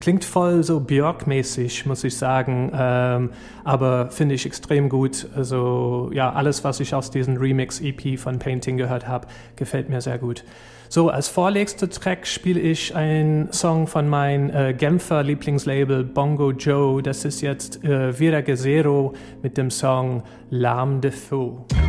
klingt voll so Björk-mäßig, muss ich sagen, aber finde ich extrem gut. Also ja, alles, was ich aus diesem Remix-EP von Painting gehört habe, gefällt mir sehr gut. So, als vorletzter Track spiele ich einen Song von meinem Genfer Lieblingslabel Bongo Joe. Das ist jetzt Vera Gezero mit dem Song L'Arme de Feu.